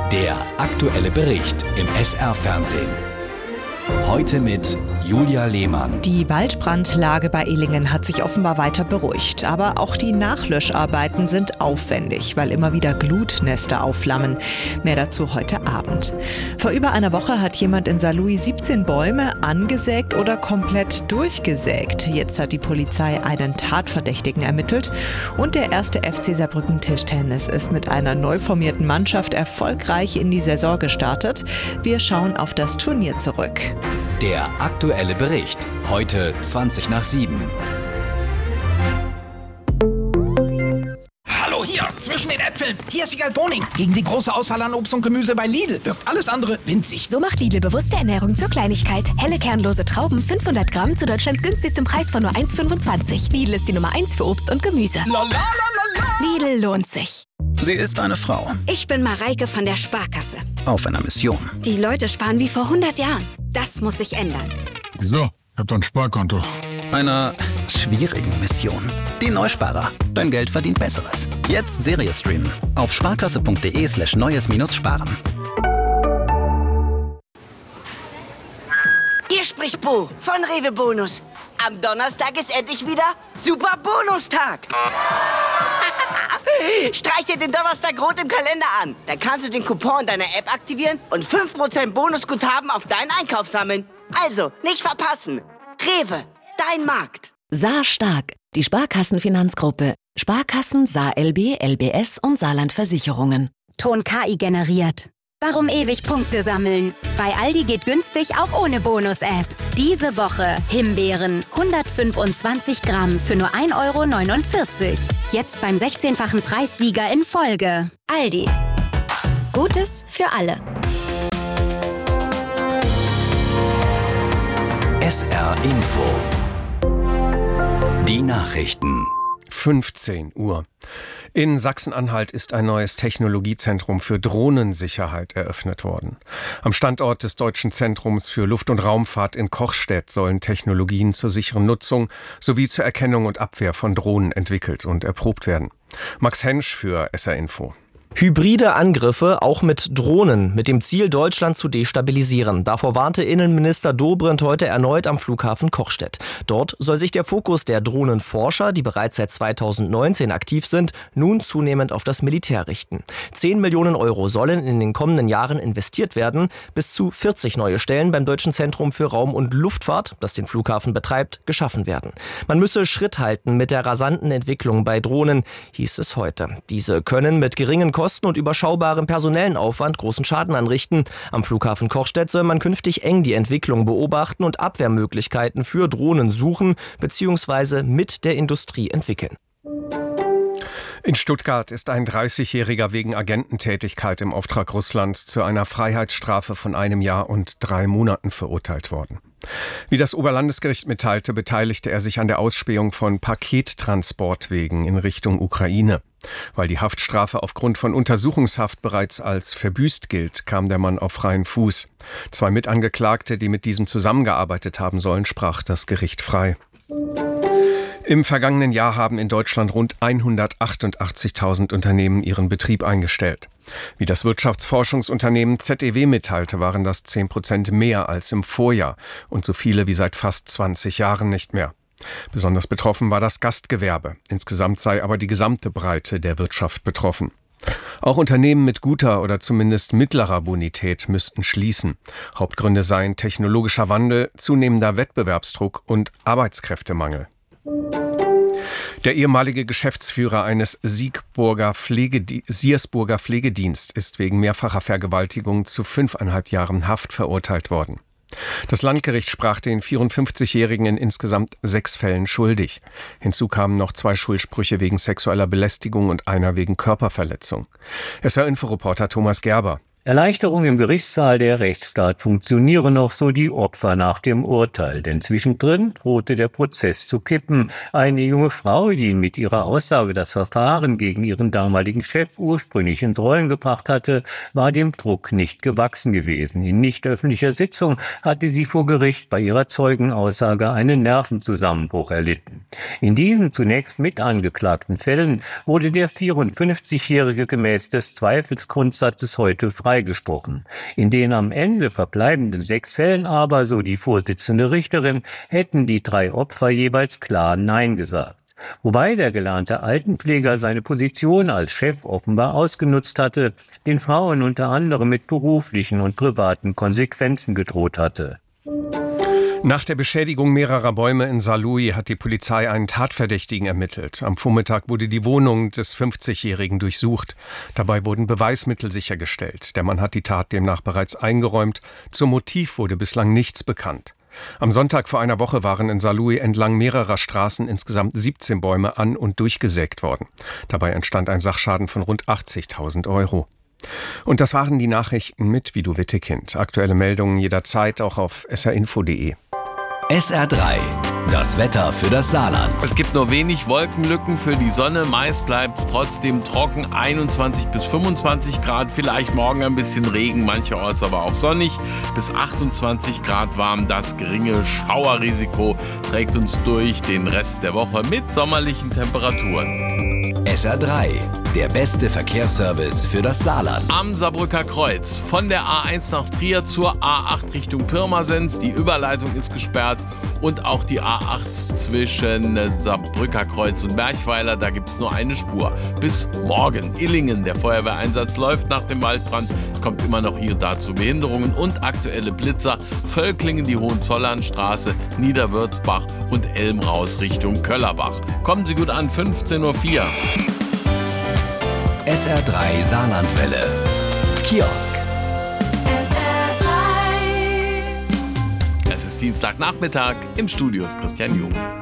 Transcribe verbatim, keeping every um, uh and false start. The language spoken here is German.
Der aktuelle Bericht im S R-Fernsehen. Heute mit Julia Lehmann. Die Waldbrandlage bei Illingen hat sich offenbar weiter beruhigt. Aber auch die Nachlöscharbeiten sind aufwendig, weil immer wieder Glutnester aufflammen. Mehr dazu heute Abend. Vor über einer Woche hat jemand in Saarlouis siebzehn Bäume angesägt oder komplett durchgesägt. Jetzt hat die Polizei einen Tatverdächtigen ermittelt. Und der erste F C Saarbrücken Tischtennis ist mit einer neu formierten Mannschaft erfolgreich in die Saison gestartet. Wir schauen auf das Turnier zurück. Der aktuelle Bericht. Heute zwanzig nach sieben. Hallo hier, zwischen den Äpfeln. Hier ist Wiegald Boning. Gegen die große Auswahl an Obst und Gemüse bei Lidl wirkt alles andere winzig. So macht Lidl bewusste Ernährung zur Kleinigkeit. Helle kernlose Trauben, fünfhundert Gramm zu Deutschlands günstigstem Preis von nur eins Komma fünfundzwanzig. Lidl ist die Nummer eins für Obst und Gemüse. La la la la la. Lidl lohnt sich. Sie ist eine Frau. Ich bin Mareike von der Sparkasse. Auf einer Mission. Die Leute sparen wie vor hundert Jahren. Das muss sich ändern. Wieso? Ich hab doch ein Sparkonto. Einer schwierigen Mission. Die Neusparer. Dein Geld verdient Besseres. Jetzt Serie streamen. Auf sparkasse.de slash neues minus sparen. Hier spricht Bo von Rewe Bonus. Am Donnerstag ist endlich wieder Super Bonustag. Streich dir den Donnerstag rot im Kalender an. Dann kannst du den Coupon deiner App aktivieren und fünf Prozent Bonusguthaben auf deinen Einkauf sammeln. Also, nicht verpassen. Rewe, dein Markt. Saar stark. Die Sparkassenfinanzgruppe. Sparkassen, Saar L B, L B S und Saarland Versicherungen. Ton K I generiert. Warum ewig Punkte sammeln? Bei Aldi geht günstig auch ohne Bonus-App. Diese Woche Himbeeren hundertfünfundzwanzig Gramm für nur ein Euro neunundvierzig. Jetzt beim sechzehnfachen Preissieger in Folge. Aldi. Gutes für alle. S R Info. Die Nachrichten. fünfzehn Uhr. In Sachsen-Anhalt ist ein neues Technologiezentrum für Drohnensicherheit eröffnet worden. Am Standort des Deutschen Zentrums für Luft- und Raumfahrt in Kochstedt sollen Technologien zur sicheren Nutzung sowie zur Erkennung und Abwehr von Drohnen entwickelt und erprobt werden. Max Hensch für S R Info. Hybride Angriffe auch mit Drohnen, mit dem Ziel, Deutschland zu destabilisieren. Davor warnte Innenminister Dobrindt heute erneut am Flughafen Kochstedt. Dort soll sich der Fokus der Drohnenforscher, die bereits seit zweitausendneunzehn aktiv sind, nun zunehmend auf das Militär richten. Zehn Millionen Euro sollen in den kommenden Jahren investiert werden. Bis zu vierzig neue Stellen beim Deutschen Zentrum für Raum- und Luftfahrt, das den Flughafen betreibt, geschaffen werden. Man müsse Schritt halten mit der rasanten Entwicklung bei Drohnen, hieß es heute. Diese können mit geringen Kosten Kosten und überschaubarem personellen Aufwand großen Schaden anrichten. Am Flughafen Kochstedt soll man künftig eng die Entwicklung beobachten und Abwehrmöglichkeiten für Drohnen suchen bzw. mit der Industrie entwickeln. In Stuttgart ist ein dreißigjähriger wegen Agententätigkeit im Auftrag Russlands zu einer Freiheitsstrafe von einem Jahr und drei Monaten verurteilt worden. Wie das Oberlandesgericht mitteilte, beteiligte er sich an der Ausspähung von Pakettransportwegen in Richtung Ukraine. Weil die Haftstrafe aufgrund von Untersuchungshaft bereits als verbüßt gilt, kam der Mann auf freien Fuß. Zwei Mitangeklagte, die mit diesem zusammengearbeitet haben sollen, sprach das Gericht frei. Im vergangenen Jahr haben in Deutschland rund hundertachtundachtzigtausend Unternehmen ihren Betrieb eingestellt. Wie das Wirtschaftsforschungsunternehmen Z E W mitteilte, waren das zehn Prozent mehr als im Vorjahr und so viele wie seit fast zwanzig Jahren nicht mehr. Besonders betroffen war das Gastgewerbe. Insgesamt sei aber die gesamte Breite der Wirtschaft betroffen. Auch Unternehmen mit guter oder zumindest mittlerer Bonität müssten schließen. Hauptgründe seien technologischer Wandel, zunehmender Wettbewerbsdruck und Arbeitskräftemangel. Der ehemalige Geschäftsführer eines Siegburger Pflegedi- Siersburger Pflegedienst ist wegen mehrfacher Vergewaltigung zu fünfeinhalb Jahren Haft verurteilt worden. Das Landgericht sprach den vierundfünfzigjährigen in insgesamt sechs Fällen schuldig. Hinzu kamen noch zwei Schuldsprüche wegen sexueller Belästigung und einer wegen Körperverletzung. S R-Inforeporter Thomas Gerber. Erleichterung im Gerichtssaal, der Rechtsstaat funktioniere noch, so die Opfer nach dem Urteil. Denn zwischendrin drohte der Prozess zu kippen. Eine junge Frau, die mit ihrer Aussage das Verfahren gegen ihren damaligen Chef ursprünglich ins Rollen gebracht hatte, war dem Druck nicht gewachsen gewesen. In nicht öffentlicher Sitzung hatte sie vor Gericht bei ihrer Zeugenaussage einen Nervenzusammenbruch erlitten. In diesen zunächst mit angeklagten Fällen wurde der vierundfünfzigjährige gemäß des Zweifelsgrundsatzes heute frei freigesprochen. In den am Ende verbleibenden sechs Fällen aber, so die Vorsitzende Richterin, hätten die drei Opfer jeweils klar Nein gesagt. Wobei der gelernte Altenpfleger seine Position als Chef offenbar ausgenutzt hatte, den Frauen unter anderem mit beruflichen und privaten Konsequenzen gedroht hatte. Nach der Beschädigung mehrerer Bäume in Saarlouis hat die Polizei einen Tatverdächtigen ermittelt. Am Vormittag wurde die Wohnung des fünfzigjährigen durchsucht. Dabei wurden Beweismittel sichergestellt. Der Mann hat die Tat demnach bereits eingeräumt. Zum Motiv wurde bislang nichts bekannt. Am Sonntag vor einer Woche waren in Saarlouis entlang mehrerer Straßen insgesamt siebzehn Bäume an- und durchgesägt worden. Dabei entstand ein Sachschaden von rund achtzigtausend Euro. Und das waren die Nachrichten mit Vido Wittekind. Aktuelle Meldungen jederzeit auch auf s r info punkt d e. S R drei, das Wetter für das Saarland. Es gibt nur wenig Wolkenlücken für die Sonne. Meist bleibt es trotzdem trocken, einundzwanzig bis fünfundzwanzig Grad. Vielleicht morgen ein bisschen Regen, mancherorts aber auch sonnig. Bis achtundzwanzig Grad warm. Das geringe Schauerrisiko trägt uns durch den Rest der Woche mit sommerlichen Temperaturen. S R drei, der beste Verkehrsservice für das Saarland. Am Saarbrücker Kreuz von der A eins nach Trier zur A acht Richtung Pirmasens. Die Überleitung ist gesperrt. Und auch die A acht zwischen Saarbrücker Kreuz und Berchweiler, da gibt es nur eine Spur. Bis morgen. Illingen, der Feuerwehreinsatz läuft nach dem Waldbrand. Es kommt immer noch hier und da zu Behinderungen und aktuelle Blitzer. Völklingen, die Hohenzollernstraße, Niederwürzbach und Elmraus Richtung Köllerbach. Kommen Sie gut an, fünfzehn Uhr vier. S R drei Saarlandwelle. Kiosk. Dienstagnachmittag, im Studio ist Christian Jung.